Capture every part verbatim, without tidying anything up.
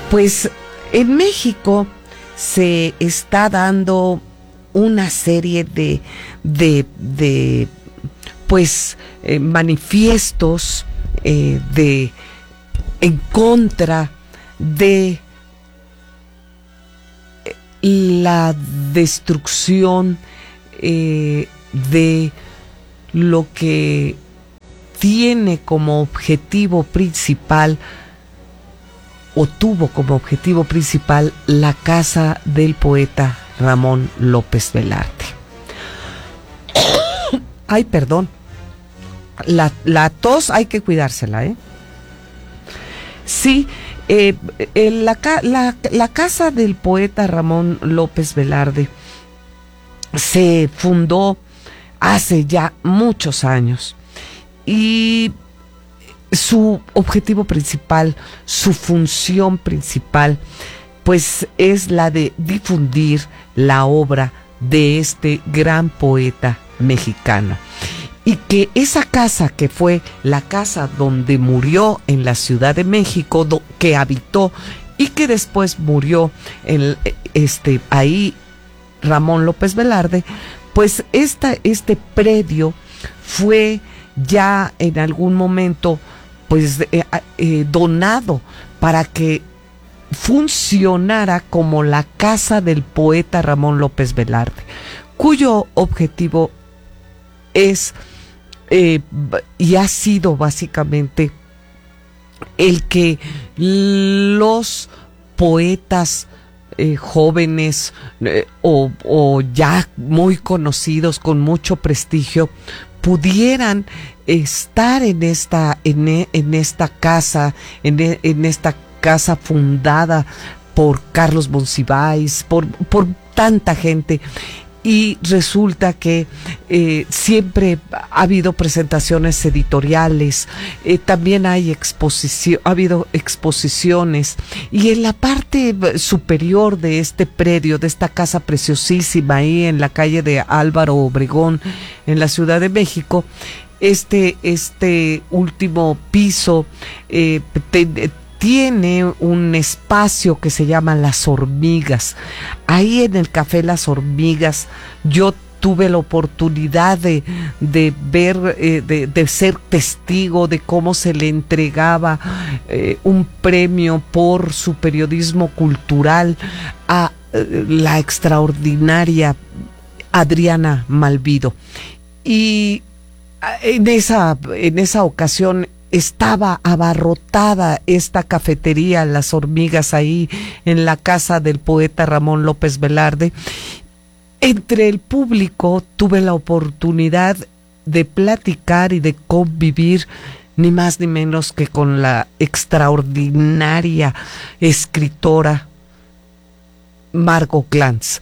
Pues en México se está dando una serie de, de, de pues, eh, manifiestos eh, de en contra de la destrucción eh, de lo que tiene como objetivo principal o tuvo como objetivo principal la casa del poeta Ramón López Velarde. Ay, perdón. La, la tos hay que cuidársela, ¿eh? Sí, eh, eh, la, la, la casa del poeta Ramón López Velarde se fundó hace ya muchos años y su objetivo principal, su función principal, pues es la de difundir la obra de este gran poeta mexicano. Y que esa casa, que fue la casa donde murió en la Ciudad de México, do, que habitó y que después murió en, este, ahí Ramón López Velarde, pues esta, este predio fue ya en algún momento pues eh, eh, donado para que funcionara como la casa del poeta Ramón López Velarde, cuyo objetivo es eh, y ha sido básicamente el que los poetas eh, jóvenes eh, o, o ya muy conocidos con mucho prestigio pudieran estar en esta en, en esta casa en, en esta casa fundada por Carlos Monsiváis, por por tanta gente. Y resulta que eh, siempre ha habido presentaciones editoriales, eh, también hay exposición, ha habido exposiciones, y en la parte superior de este predio, de esta casa preciosísima ahí en la calle de Álvaro Obregón, en la Ciudad de México, este, este último piso eh, te, tiene un espacio que se llama Las Hormigas. Ahí en el Café Las Hormigas yo tuve la oportunidad de, de ver, eh, de, de ser testigo de cómo se le entregaba eh, un premio por su periodismo cultural a eh, la extraordinaria Adriana Malvido. Y en esa, en esa ocasión estaba abarrotada esta cafetería, Las Hormigas, ahí en la casa del poeta Ramón López Velarde. Entre el público tuve la oportunidad de platicar y de convivir ni más ni menos que con la extraordinaria escritora Margot Glantz.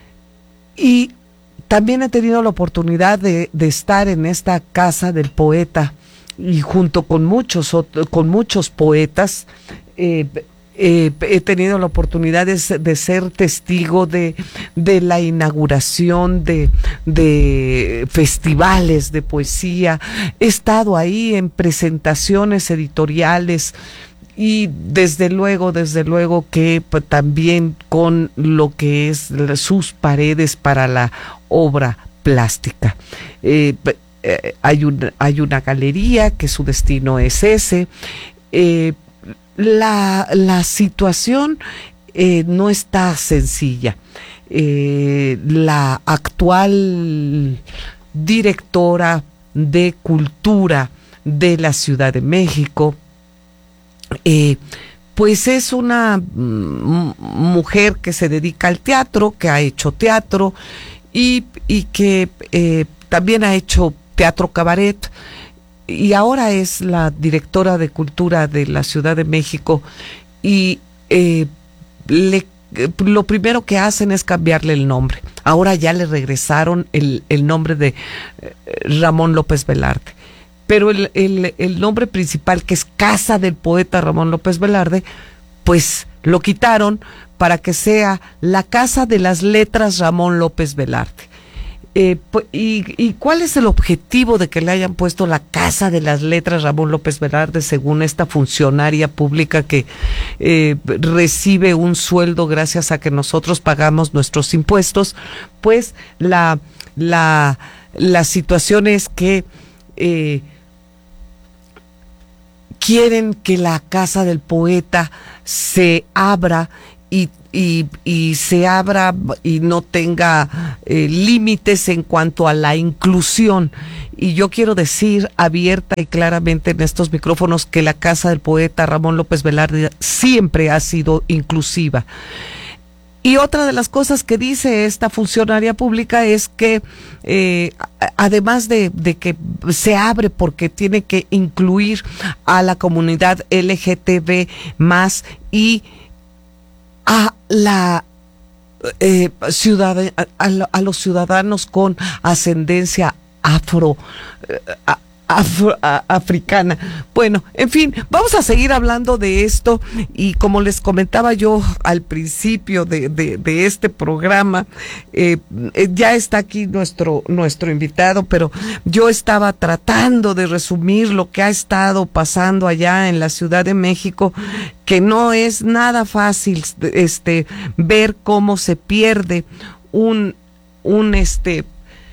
Y también he tenido la oportunidad de, de estar en esta casa del poeta y junto con muchos con muchos poetas eh, eh, he tenido la oportunidad de, de ser testigo de, de la inauguración de, de festivales de poesía. He estado ahí en presentaciones editoriales y desde luego, desde luego que pues, también con lo que es sus paredes para la obra plástica. Eh, Eh, hay, un, hay una galería que su destino es ese. Eh, la, la situación eh, no está sencilla. Eh, la actual directora de Cultura de la Ciudad de México, eh, pues es una mm, mujer que se dedica al teatro, que ha hecho teatro y, y que eh, también ha hecho teatro cabaret, y ahora es la directora de Cultura de la Ciudad de México, y eh, le, lo primero que hacen es cambiarle el nombre. Ahora ya le regresaron el, el nombre de eh, Ramón López Velarde, pero el, el, el nombre principal, que es Casa del Poeta Ramón López Velarde, pues lo quitaron para que sea la Casa de las Letras Ramón López Velarde. Eh, y, ¿Y cuál es el objetivo de que le hayan puesto la Casa de las Letras Ramón López Velarde, según esta funcionaria pública que eh, recibe un sueldo gracias a que nosotros pagamos nuestros impuestos? Pues la, la, la situación es que eh, quieren que la Casa del Poeta se abra y Y, y se abra y no tenga eh, límites en cuanto a la inclusión. Y yo quiero decir abierta y claramente en estos micrófonos que la Casa del Poeta Ramón López Velarde siempre ha sido inclusiva. Y otra de las cosas que dice esta funcionaria pública es que eh, además de, de que se abre porque tiene que incluir a la comunidad L G T B más y a la eh, ciudad a, a, a los ciudadanos con ascendencia afro, eh, afro a, africana. Bueno, en fin, vamos a seguir hablando de esto y como les comentaba yo al principio de, de, de este programa, eh, ya está aquí nuestro, nuestro invitado, pero yo estaba tratando de resumir lo que ha estado pasando allá en la Ciudad de México, que no es nada fácil este ver cómo se pierde un, un este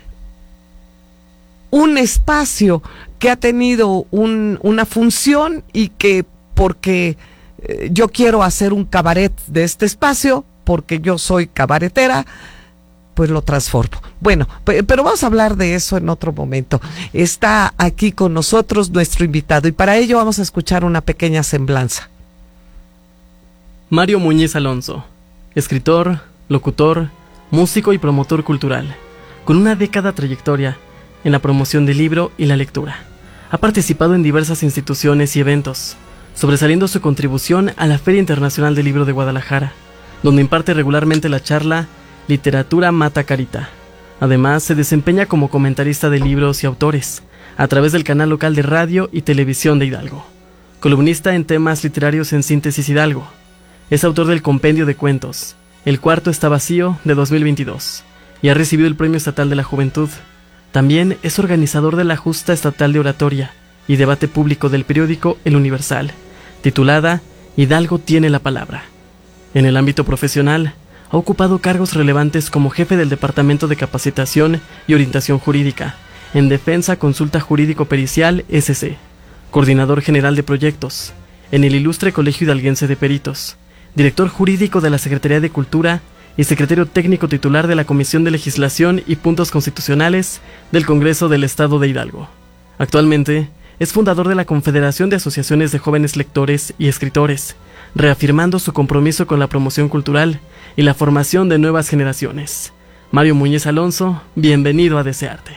un espacio que ha tenido un, una función y que porque eh, yo quiero hacer un cabaret de este espacio, porque yo soy cabaretera, pues lo transformo. Bueno, pero vamos a hablar de eso en otro momento. Está aquí con nosotros nuestro invitado y para ello vamos a escuchar una pequeña semblanza. Mario Muñiz Alonso, escritor, locutor, músico y promotor cultural, con una década trayectoria en la promoción del libro y la lectura. Ha participado en diversas instituciones y eventos, sobresaliendo su contribución a la Feria Internacional del Libro de Guadalajara, donde imparte regularmente la charla Literatura Mata Carita. Además, se desempeña como comentarista de libros y autores, a través del canal local de radio y televisión de Hidalgo. Columnista en temas literarios en Síntesis Hidalgo. Es autor del compendio de cuentos El cuarto está vacío, de dos mil veintidós, y ha recibido el Premio Estatal de la Juventud. También es organizador de la Justa Estatal de Oratoria y Debate Público del periódico El Universal, titulada Hidalgo tiene la palabra. En el ámbito profesional, ha ocupado cargos relevantes como jefe del Departamento de Capacitación y Orientación Jurídica, en Defensa Consulta Jurídico Pericial S C, coordinador general de proyectos, en el Ilustre Colegio Hidalguense de Peritos, director jurídico de la Secretaría de Cultura y secretario técnico titular de la Comisión de Legislación y Puntos Constitucionales del Congreso del Estado de Hidalgo. Actualmente, es fundador de la Confederación de Asociaciones de Jóvenes Lectores y Escritores, reafirmando su compromiso con la promoción cultural y la formación de nuevas generaciones. Mario Muñiz Alonso, bienvenido a Desearte.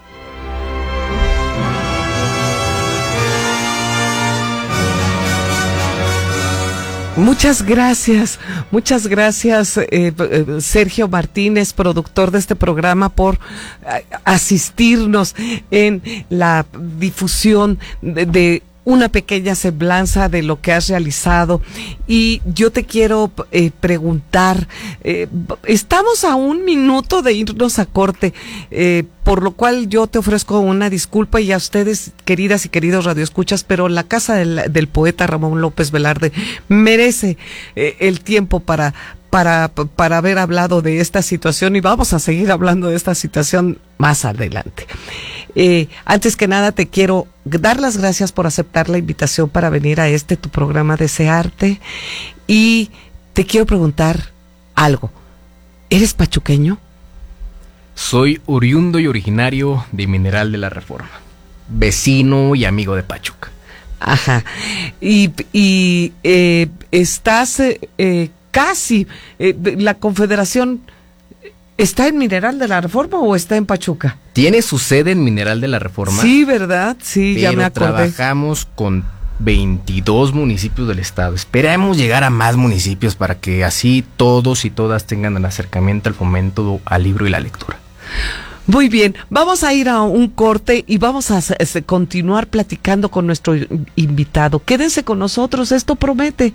Muchas gracias, muchas gracias eh, eh, Sergio Martínez, productor de este programa, por eh, asistirnos en la difusión de, de una pequeña semblanza de lo que has realizado. Y yo te quiero eh, preguntar, eh, estamos a un minuto de irnos a corte, eh, por lo cual yo te ofrezco una disculpa y a ustedes, queridas y queridos radioescuchas, pero la Casa del, del Poeta Ramón López Velarde merece eh, el tiempo para, para, para haber hablado de esta situación y vamos a seguir hablando de esta situación más adelante. Eh, antes que nada te quiero dar las gracias por aceptar la invitación para venir a este tu programa Desearte y te quiero preguntar algo. ¿Eres pachuqueño? Soy oriundo y originario de Mineral de la Reforma, vecino y amigo de Pachuca. Ajá. Y, y eh, estás eh, casi, eh, la Confederación... ¿Está en Mineral de la Reforma o está en Pachuca? ¿Tiene su sede en Mineral de la Reforma? Sí, ¿verdad? Sí, pero ya me acordé. Trabajamos con veintidós municipios del estado. Esperamos llegar a más municipios para que así todos y todas tengan el acercamiento al fomento al libro y la lectura. Muy bien, vamos a ir a un corte y vamos a, a continuar platicando con nuestro invitado. Quédense con nosotros, esto promete.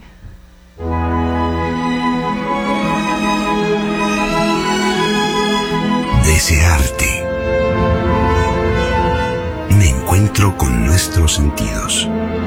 Desearte. encuentro con nuestros sentidos.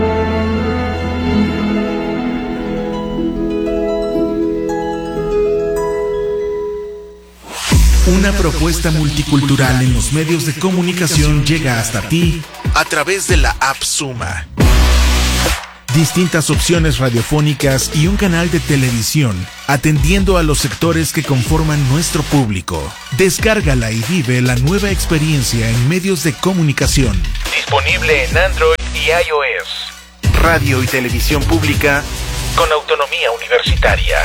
Una propuesta multicultural en los medios de comunicación llega hasta ti a través de la app Suma. Distintas opciones radiofónicas y un canal de televisión, atendiendo a los sectores que conforman nuestro público. Descárgala y vive la nueva experiencia en medios de comunicación. Disponible en Android y iOS. Radio y televisión pública con autonomía universitaria.